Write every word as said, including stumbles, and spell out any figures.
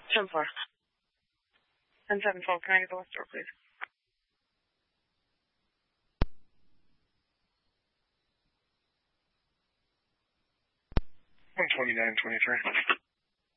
ten four. ten seven twelve, can I get the west door, please? one twenty-nine twenty-three.